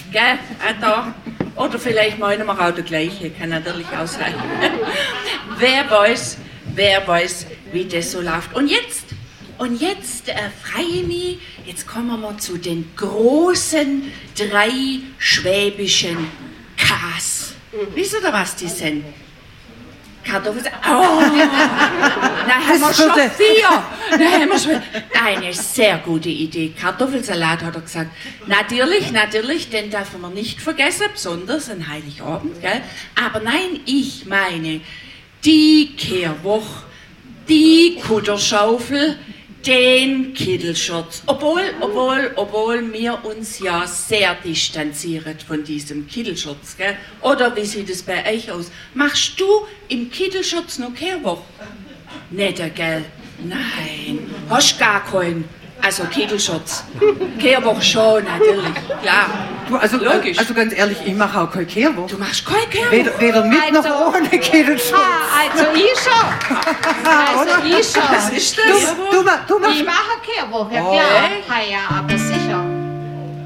gell? Da. Oder vielleicht meinen wir auch der gleiche, kann natürlich auch sein. Wer weiß, wie das so läuft. Und jetzt freue ich mich, jetzt kommen wir zu den großen 3 schwäbischen Ks. Wisst ihr, was die sind? Kartoffeln. Oh! Da haben wir schon 4. Eine sehr gute Idee. Kartoffelsalat hat er gesagt. Natürlich, den dürfen wir nicht vergessen, besonders an Heiligabend, gell? Aber nein, ich meine die Kehrwoche, die Kutterschaufel, den Kittelschutz. Obwohl wir uns ja sehr distanzieren von diesem Kittelschutz, gell? Oder wie sieht es bei euch aus? Machst du im Kittelschutz noch Kehrwoche? Nicht, gell? Nein. Hast gar keinen. Also Kittelschutz. Kehrwoche schon, natürlich. Klar. Du, also, logisch. Also ganz ehrlich, ich mache auch keine Kehrwoche. Du machst keine Kehrwoche? Weder mit noch ohne Kittelschutz. Also ich schon. Was ist das? Du machst... Ich mache Kehrwoche, ja, aber sicher.